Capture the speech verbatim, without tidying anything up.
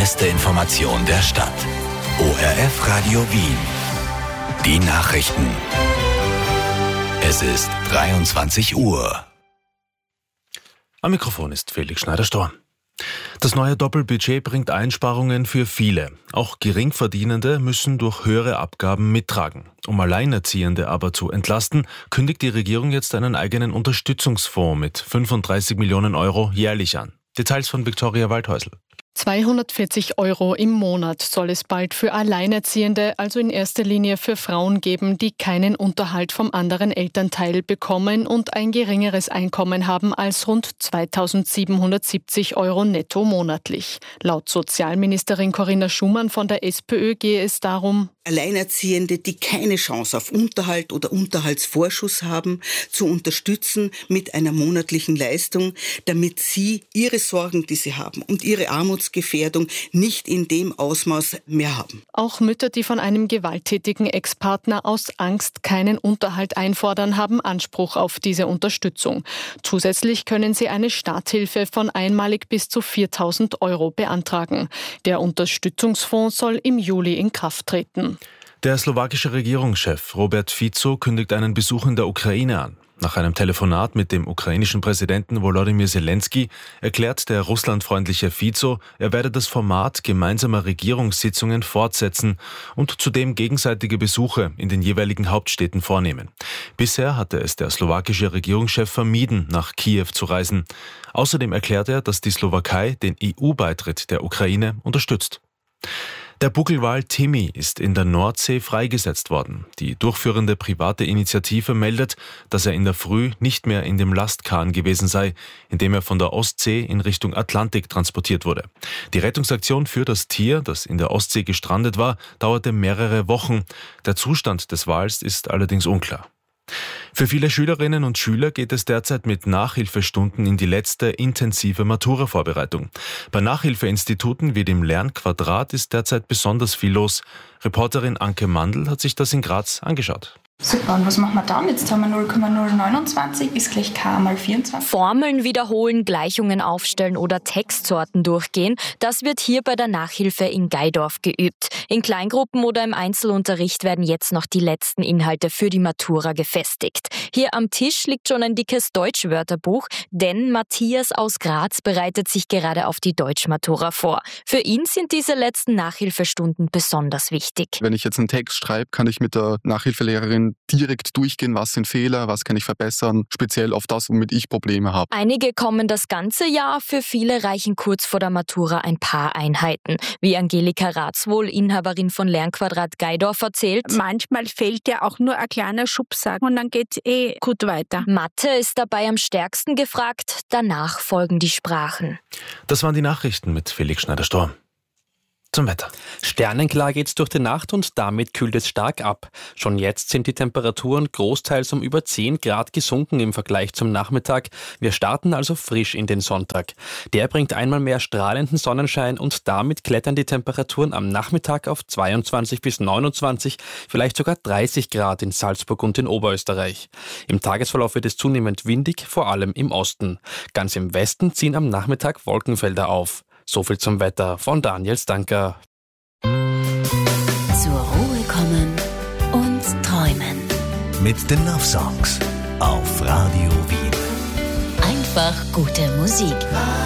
beste Information der Stadt. O R F Radio Wien. Die Nachrichten. Es ist dreiundzwanzig Uhr. Am Mikrofon ist Felix Schneider-Storm. Das neue Doppelbudget bringt Einsparungen für viele. Auch Geringverdienende müssen durch höhere Abgaben mittragen. Um Alleinerziehende aber zu entlasten, kündigt die Regierung jetzt einen eigenen Unterstützungsfonds mit fünfunddreißig Millionen Euro jährlich an. Details von Viktoria Waldhäusl. zweihundertvierzig Euro im Monat soll es bald für Alleinerziehende, also in erster Linie für Frauen geben, die keinen Unterhalt vom anderen Elternteil bekommen und ein geringeres Einkommen haben als rund zweitausendsiebenhundertsiebzig Euro netto monatlich. Laut Sozialministerin Corinna Schumann von der SPÖ gehe es darum, Alleinerziehende, die keine Chance auf Unterhalt oder Unterhaltsvorschuss haben, zu unterstützen mit einer monatlichen Leistung, damit sie ihre Sorgen, die sie haben und ihre Armutsgefährdung nicht in dem Ausmaß mehr haben. Auch Mütter, die von einem gewalttätigen Ex-Partner aus Angst keinen Unterhalt einfordern, haben Anspruch auf diese Unterstützung. Zusätzlich können sie eine Starthilfe von einmalig bis zu viertausend Euro beantragen. Der Unterstützungsfonds soll im Juli in Kraft treten. Der slowakische Regierungschef Robert Fico kündigt einen Besuch in der Ukraine an. Nach einem Telefonat mit dem ukrainischen Präsidenten Volodymyr Zelensky erklärt der russlandfreundliche Fico, er werde das Format gemeinsamer Regierungssitzungen fortsetzen und zudem gegenseitige Besuche in den jeweiligen Hauptstädten vornehmen. Bisher hatte es der slowakische Regierungschef vermieden, nach Kiew zu reisen. Außerdem erklärt er, dass die Slowakei den E U-Beitritt der Ukraine unterstützt. Der Buckelwal Timmy ist in der Nordsee freigesetzt worden. Die durchführende private Initiative meldet, dass er in der Früh nicht mehr in dem Lastkahn gewesen sei, in dem er von der Ostsee in Richtung Atlantik transportiert wurde. Die Rettungsaktion für das Tier, das in der Ostsee gestrandet war, dauerte mehrere Wochen. Der Zustand des Wals ist allerdings unklar. Für viele Schülerinnen und Schüler geht es derzeit mit Nachhilfestunden in die letzte intensive Matura-Vorbereitung. Bei Nachhilfeinstituten wie dem Lernquadrat ist derzeit besonders viel los. Reporterin Anke Mandl hat sich das in Graz angeschaut. Super, und was machen wir dann? Jetzt haben wir null Komma null neunundzwanzig ist gleich k mal vierundzwanzig. Formeln wiederholen, Gleichungen aufstellen oder Textsorten durchgehen, das wird hier bei der Nachhilfe in Gaidorf geübt. In Kleingruppen oder im Einzelunterricht werden jetzt noch die letzten Inhalte für die Matura gefestigt. Hier am Tisch liegt schon ein dickes Deutschwörterbuch, denn Matthias aus Graz bereitet sich gerade auf die Deutschmatura vor. Für ihn sind diese letzten Nachhilfestunden besonders wichtig. Wenn ich jetzt einen Text schreibe, kann ich mit der Nachhilfelehrerin direkt durchgehen, was sind Fehler, was kann ich verbessern, speziell auf das, womit ich Probleme habe. Einige kommen das ganze Jahr, für viele reichen kurz vor der Matura ein paar Einheiten. Wie Angelika Ratzwohl, Inhaberin von Lernquadrat Gaidorf, erzählt. Manchmal fehlt ja auch nur ein kleiner Schubser und dann geht's eh gut weiter. Mathe ist dabei am stärksten gefragt, danach folgen die Sprachen. Das waren die Nachrichten mit Felix Schneider-Storm. Zum Wetter. Sternenklar geht's durch die Nacht und damit kühlt es stark ab. Schon jetzt sind die Temperaturen großteils um über zehn Grad gesunken im Vergleich zum Nachmittag. Wir starten also frisch in den Sonntag. Der bringt einmal mehr strahlenden Sonnenschein und damit klettern die Temperaturen am Nachmittag auf zweiundzwanzig bis neunundzwanzig, vielleicht sogar dreißig Grad in Salzburg und in Oberösterreich. Im Tagesverlauf wird es zunehmend windig, vor allem im Osten. Ganz im Westen ziehen am Nachmittag Wolkenfelder auf. So viel zum Wetter von Daniel Stanker. Zur Ruhe kommen und träumen. Mit den Love Songs auf Radio Wien. Einfach gute Musik.